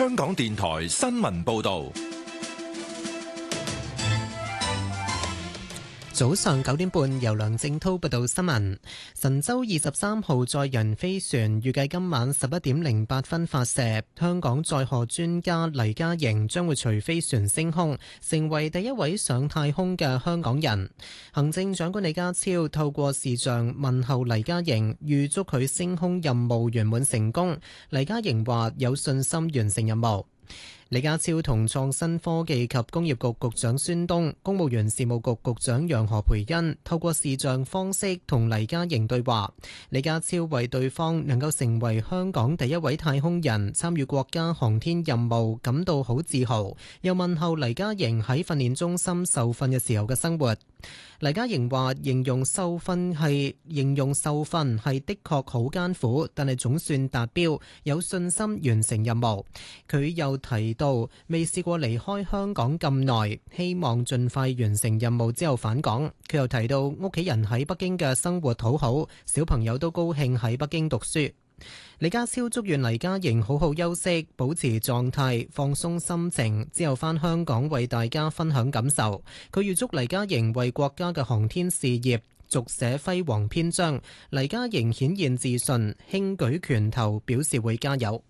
香港電台新聞報道。 早上9點半，由梁正滔報道新聞。神舟23號載人飛船預計今晚11點08分發射，香港載荷專家黎嘉瑩將會隨飛船升空，成為第一位上太空嘅香港人。行政長官李家超透過視像問候黎嘉瑩，預祝佢升空任務圓滿成功。黎嘉瑩話有信心完成任務。李家超同創新科技及工業局局長孫東、公務員事務局局長楊何蓓茵透過視像方式同黎嘉瑩對話。李家超為對方能夠成為香港第一位太空人參與國家航天任務感到好自豪，又問候黎嘉瑩喺訓練中心受訓嘅時候嘅生活。黎嘉瑩話形容受訓係的確好艱苦，但係總算達標，有信心完成任務。佢又提到未試過離開香港咁耐，希望盡快完成任務之後返港。佢又提到屋企人喺北京嘅生活好好，小朋友都高興喺北京讀書。李家超祝願黎嘉瑩好好休息，保持狀態，放鬆心情，之後返香港為大家分享感受。佢預祝黎嘉瑩為國家嘅航天事業續寫輝煌篇章。黎嘉瑩顯現自信，輕舉拳頭表示會加油。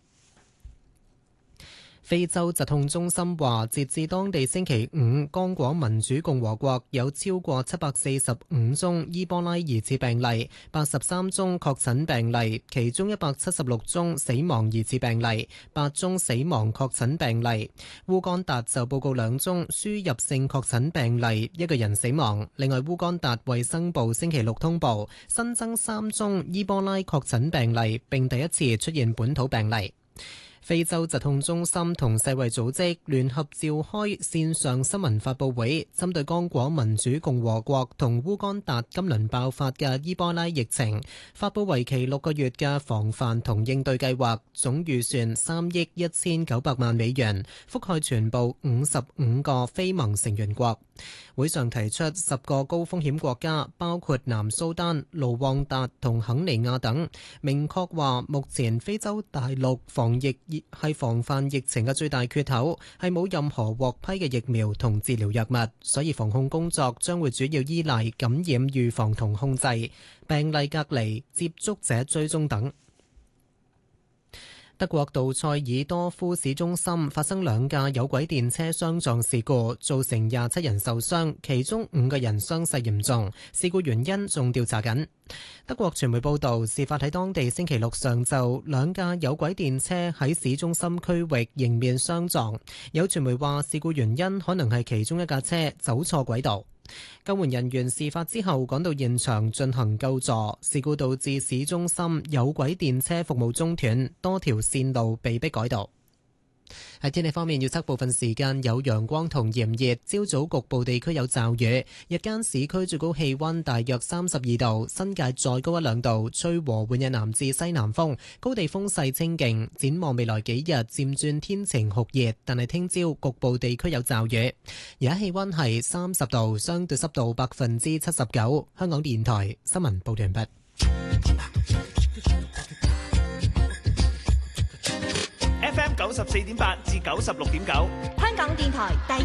非洲疾控中心話，截至當地星期五，剛果民主共和國有超過745宗伊波拉疑似病例，83宗確診病例，其中176宗死亡疑似病例，8宗死亡確診病例。烏干達就報告2宗輸入性確診病例，1個人死亡。另外，烏干達衛生部星期六通報新增3宗伊波拉確診病例，並第一次出現本土病例。非洲疾控中心同世衛組織聯合召開線上新聞發佈會，針對剛果民主共和國同烏干達今輪爆發嘅伊波拉疫情，發佈為期6個月嘅防範同應對計劃，總預算3億1900萬美元，覆蓋全部55個非盟成員國。會上提出10個高風險國家，包括南蘇丹、盧旺達同肯尼亞等，明確話目前非洲大陸防範疫情嘅最大缺口係冇任何獲批嘅疫苗同治療藥物，所以防控工作將會主要依賴感染預防同控制、病例隔離、接觸者追蹤等。德國杜塞爾多夫市中心發生2架有軌電車相撞事故，造成27人受傷，其中5個人傷勢嚴重，事故原因仲調查緊。德國傳媒報道，事發喺當地星期六上晝，2架有軌電車喺市中心區域迎面相撞。有傳媒話，事故原因可能係其中一架車走錯軌道。救援人員事發之後趕到現場進行救助，事故導致市中心有軌電車服務中斷，多條線路被迫改道。喺天氣方面，預測部分時間有陽光同炎熱，朝早局部地區有驟雨，日間市區最高氣溫大約32度，新界再高1-2度，吹和緩嘅南至西南風，高地風勢清勁。展望未來幾日漸轉天晴酷熱，但係聽朝局部地區有驟雨。而家氣溫係30度，相對濕度79%。香港電台新聞報道完畢。 FM 94.8至96.9， 香港電台第